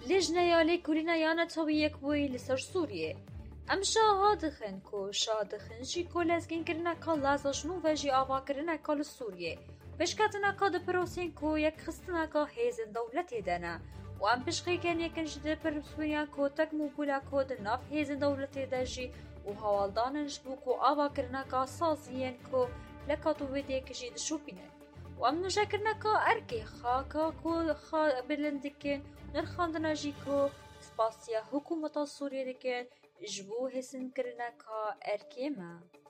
لجنه یالی کورینه یانه تاویک بوی لسر سوریه ام شاها دخن کو شا دخن جی کو لزگین کرنه کال لازشنو و جی آوا کرنه کال سوریه بشکتنه که ده پروسین کو یک خستنه که هیزن دولتی دنه و ام بشقی کن یکن جده پرسویان کو تک موبولا کو ده ناف هیزن دولتی ده جی و حوالدانش بو کو آوا کرنه که سازین کو لکاتو ویدیه کجی ده شوپینه و ام نوشا کرنه که ارکی خاکا کو خا بلندکن نرخاندنه جی کو سپاسیا حکومتا سوریه دکن جبو هسن کرنه که ارکی ما